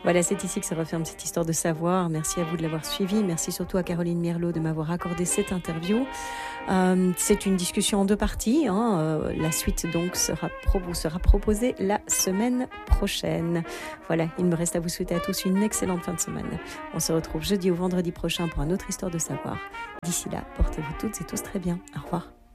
Voilà, c'est ici que se referme cette histoire de savoir. Merci à vous de l'avoir suivi. Merci surtout à Caroline Mierlot de m'avoir accordé cette interview. C'est une discussion en 2 parties. La suite donc vous sera proposée la semaine prochaine. Voilà, il me reste à vous souhaiter à tous une excellente fin de semaine. On se retrouve jeudi ou vendredi prochain pour une autre histoire de savoir. D'ici là, portez-vous toutes et tous très bien. Au revoir.